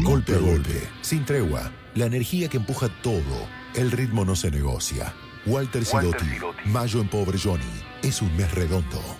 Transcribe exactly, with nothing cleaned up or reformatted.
Golpe a golpe, sin tregua, la energía que empuja todo. El ritmo no se negocia. Walter Sidotti, Mayo en Pobre Johnny. Es un mes redondo.